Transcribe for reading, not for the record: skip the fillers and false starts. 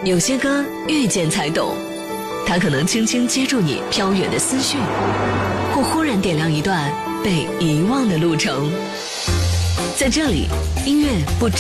有些歌遇见才懂，它可能轻轻接住你飘远的思绪，或忽然点亮一段被遗忘的路程。在这里，音乐不